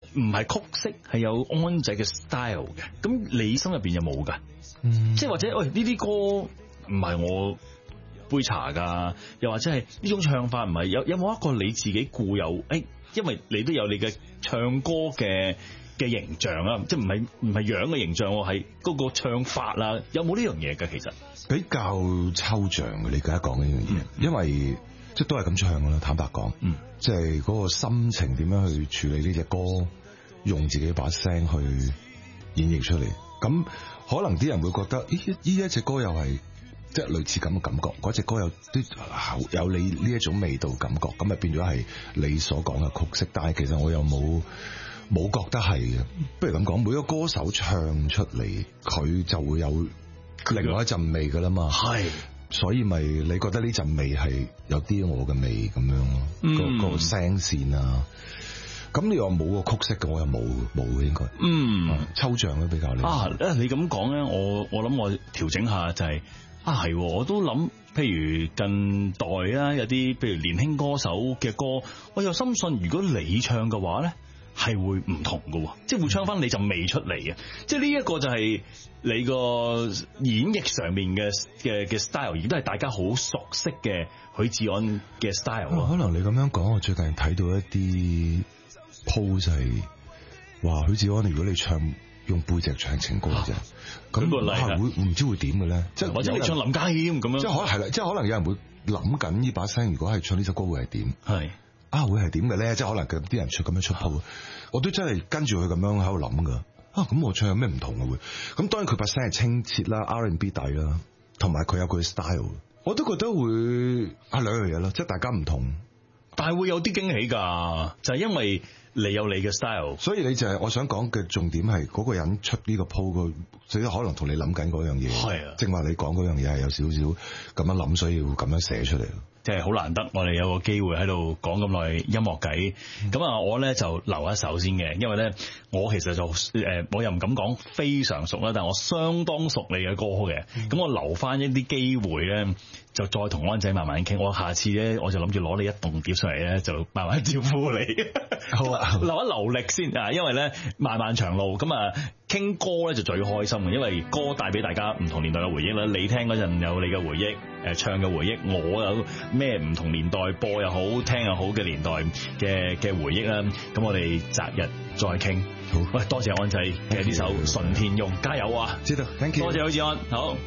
唔係曲式，係有安仔嘅 style 嘅。咁你心入邊有冇㗎？即係或者喂呢啲歌唔係我杯茶㗎，又或者係呢種唱法唔係有冇一個你自己固有因為你都有你嘅唱歌嘅形象啊，即係唔係樣嘅形象喎，係嗰個唱法啦，有冇呢樣嘢㗎？其實比較抽象嘅，你而家講呢樣嘢，因為即係都係咁唱㗎啦。坦白講，即係嗰個心情點樣去處理呢隻歌，用自己把聲去演繹出嚟。咁可能啲人會覺得，呢一隻歌又係即係類似咁嘅感覺，嗰隻歌有你呢一種味道感覺，咁咪變咗係你所講嘅曲式。但係其實我又冇覺得係嘅。不如咁講，每個歌手唱出嚟，佢就會有另外一陣味噶啦嘛。係，所以咪你覺得呢陣味係有啲我嘅味咁樣咯，個聲線啊。咁你話冇個曲式嘅，我又冇嘅應該。抽象都比較你咁講咧，我諗我調整下就係係，我都諗，譬如近代啊，有啲譬如年輕歌手嘅歌，我又深信如果你唱嘅話咧，係會唔同嘅，即係會唱翻你陣味出嚟嘅。即係呢一個就係你個演繹上面嘅 style，亦都係大家好熟悉嘅許志安嘅 style。 可能你咁樣講，我最近睇到一啲 post 係話許志安，如果你用背脊唱情歌啫，咁會唔知會點嘅咧？即係或者你唱林家謙咁樣， 即係可能係啦，即係可能有人會諗緊呢把聲，如果係唱呢首歌會係點？係會係點嘅咧？即係可能啲人咁樣出 post，我都真係跟住佢咁樣喺度諗噶。咁我唱有咩唔同嘅會？咁當然佢把聲係清澈啦 ，R&B 底啦，同埋佢有佢嘅 style，我都覺得會兩樣嘢咯，即係大家唔同， 但係會有啲驚喜㗎，就係因為你有你嘅 style， 所以你就係我想講嘅重點係嗰個人出呢個 post，所以可能同你諗緊嗰樣嘢，係啊，正話你講嗰樣嘢係有少少咁樣諗，所以要咁樣寫出嚟。 即係好難得，我哋有個機會喺度講咁耐音樂偈。咁我咧就留一首先嘅，因為咧我其實就我又唔敢講非常熟啦，但係我相當熟你嘅歌嘅。咁我留翻一啲機會咧，就再同安仔慢慢傾。我下次咧我就諗住攞你一棟碟上嚟咧，就慢慢招呼你。好啊，留一留力先啊，因為咧漫漫長路咁傾歌咧就最開心嘅，因為歌帶俾大家唔同年代嘅回憶啦。你聽嗰陣有你嘅回憶，唱嘅回憶，我有咩唔同年代播又好聽又好嘅年代嘅回憶啦。咁我哋擇日再傾。好，喂，多謝安仔嘅呢首《純天庸》，加油啊！知道 ，thank you，多謝許志安，好。